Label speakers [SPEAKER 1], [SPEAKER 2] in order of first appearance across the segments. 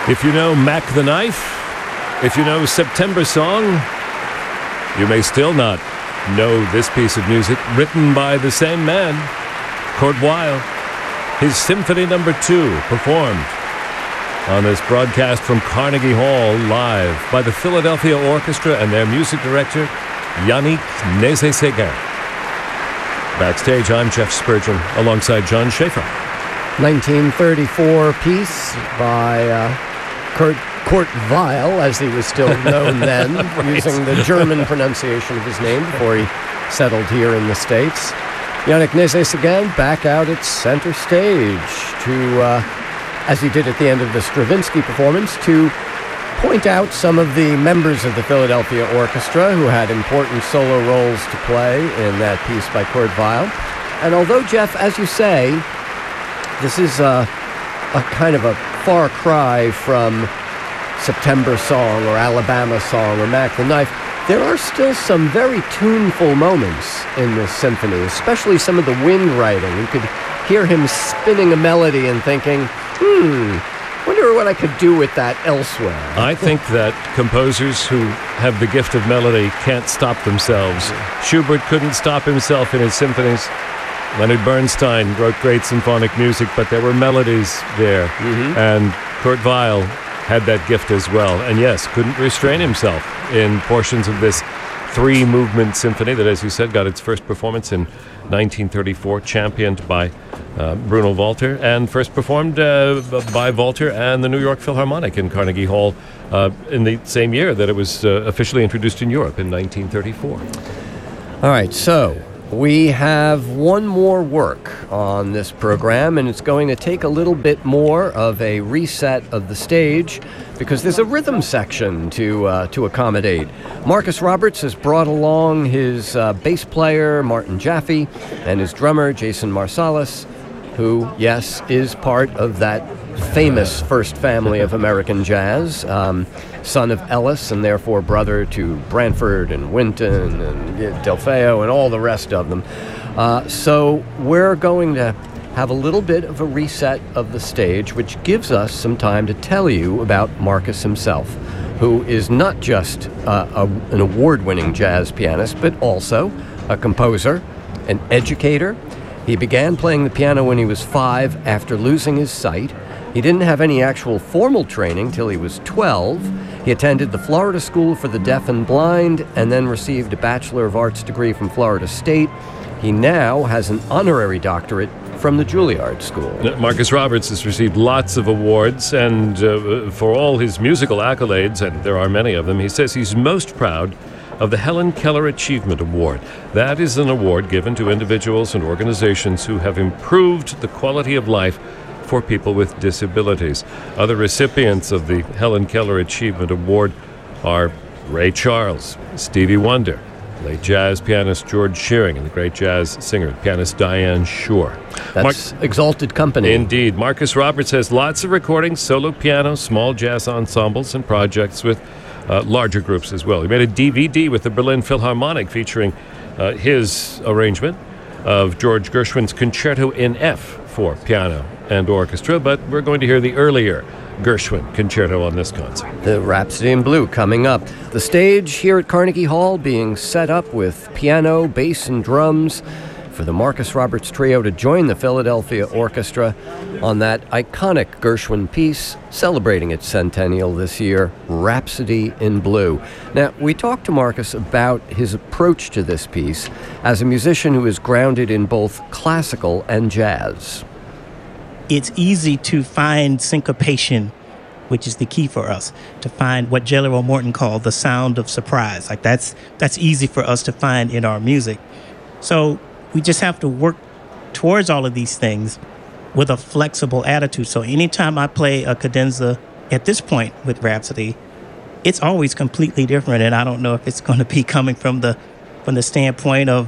[SPEAKER 1] If you know Mac the Knife, if you know September Song, you may still not know this piece of music written by the same man, Kurt Weill. His Symphony No. 2 performed on this broadcast from Carnegie Hall live by the Philadelphia Orchestra and their music director, Yannick Nézet-Séguin. Backstage, I'm Jeff Spurgeon alongside John Schaefer.
[SPEAKER 2] 1934 piece by Kurt Weill, as he was still known then, right, using the German pronunciation of his name before he settled here in the States. Yannick Nézet-Séguin back out at center stage to, as he did at the end of the Stravinsky performance, to point out some of the members of the Philadelphia Orchestra who had important solo roles to play in that piece by Kurt Weill. And although, Jeff, as you say, this is a kind of a far cry from September Song or Alabama Song or Mac the Knife, there are still some very tuneful moments in this symphony, especially some of the wind writing. You could hear him spinning a melody and thinking, wonder what I could do with that elsewhere.
[SPEAKER 1] I think that composers who have the gift of melody can't stop themselves. Schubert couldn't stop himself in his symphonies. Leonard Bernstein wrote great symphonic music, but there were melodies there. And Kurt Weill had that gift as well. And yes, couldn't restrain himself in portions of this three-movement symphony that, as you said, got its first performance in 1934, championed by Bruno Walter, and first performed by Walter and the New York Philharmonic in Carnegie Hall in the same year that it was officially introduced in Europe in 1934.
[SPEAKER 2] All right, so we have one more work on this program, and it's going to take a little bit more of a reset of the stage because there's a rhythm section to accommodate. Marcus Roberts has brought along his bass player, Martin Jaffe, and his drummer, Jason Marsalis, who, yes, is part of that famous first family of American jazz, son of Ellis and therefore brother to Branford and Wynton and Delfeo and all the rest of them. So we're going to have a little bit of a reset of the stage, which gives us some time to tell you about Marcus himself, who is not just an award-winning jazz pianist, but also a composer, an educator. He began playing the piano when he was 5 after losing his sight. He didn't have any actual formal training till he was 12. He attended the Florida School for the Deaf and Blind and then received a Bachelor of Arts degree from Florida State. He now has an honorary doctorate from the Juilliard School.
[SPEAKER 1] Marcus Roberts has received lots of awards, and for all his musical accolades, and there are many of them, he says he's most proud of the Helen Keller Achievement Award. That is an award given to individuals and organizations who have improved the quality of life for people with disabilities. Other recipients of the Helen Keller Achievement Award are Ray Charles, Stevie Wonder, late jazz pianist George Shearing, and the great jazz singer, pianist Diane Shore.
[SPEAKER 2] That's exalted company.
[SPEAKER 1] Indeed. Marcus Roberts has lots of recordings, solo piano, small jazz ensembles, and projects with larger groups as well. He made a DVD with the Berlin Philharmonic featuring his arrangement of George Gershwin's Concerto in F for piano and orchestra, but we're going to hear the earlier Gershwin concerto on this concert.
[SPEAKER 2] The Rhapsody in Blue coming up. The stage here at Carnegie Hall being set up with piano, bass, and drums for the Marcus Roberts Trio to join the Philadelphia Orchestra on that iconic Gershwin piece celebrating its centennial this year, Rhapsody in Blue. Now, we talked to Marcus about his approach to this piece as a musician who is grounded in both classical and jazz.
[SPEAKER 3] It's easy to find syncopation, which is the key for us, to find what Jelly Roll Morton called the sound of surprise. Like that's easy for us to find in our music. So we just have to work towards all of these things with a flexible attitude. So anytime I play a cadenza at this point with Rhapsody, it's always completely different. And I don't know if it's going to be coming from the standpoint of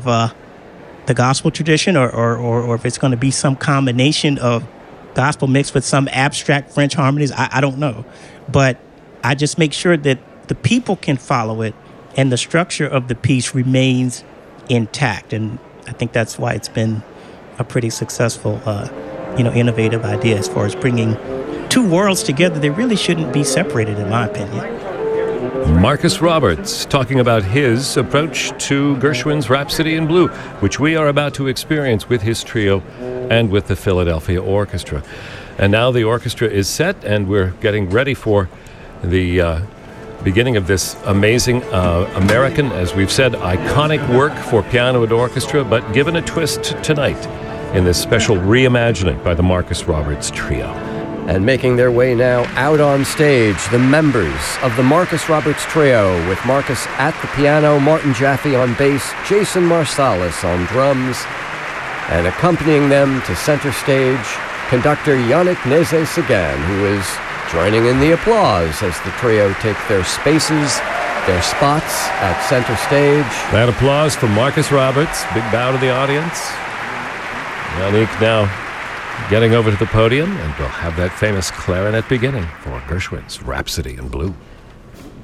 [SPEAKER 3] the gospel tradition or if it's going to be some combination of gospel mixed with some abstract French harmonies. I don't know. But I just make sure that the people can follow it and the structure of the piece remains intact. And I think that's why it's been a pretty successful, innovative idea as far as bringing two worlds together, they really shouldn't be separated, in my opinion.
[SPEAKER 1] Marcus Roberts talking about his approach to Gershwin's Rhapsody in Blue, which we are about to experience with his trio and with the Philadelphia Orchestra. And now the orchestra is set, and we're getting ready for the beginning of this amazing American, as we've said, iconic work for piano and orchestra, but given a twist tonight in this special reimagining by the Marcus Roberts Trio.
[SPEAKER 2] And making their way now out on stage, the members of the Marcus Roberts Trio, with Marcus at the piano, Martin Jaffe on bass, Jason Marsalis on drums, and accompanying them to center stage, conductor Yannick Nézet-Séguin, who is joining in the applause as the trio take their spaces, their spots at center stage.
[SPEAKER 1] That applause for Marcus Roberts. Big bow to the audience. Yannick now getting over to the podium, and we'll have that famous clarinet beginning for Gershwin's Rhapsody in Blue.